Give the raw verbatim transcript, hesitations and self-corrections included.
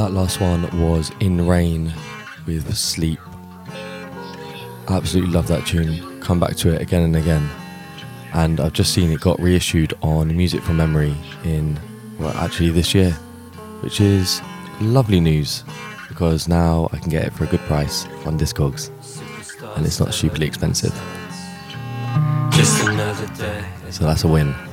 That last one was In Rain with Sleep. Absolutely love that tune. Come back to it again and again. And I've just seen it got reissued on Music from Memory in, well, actually this year, which is lovely news because now I can get it for a good price on Discogs and it's not stupidly expensive. Just another day. So that's a win.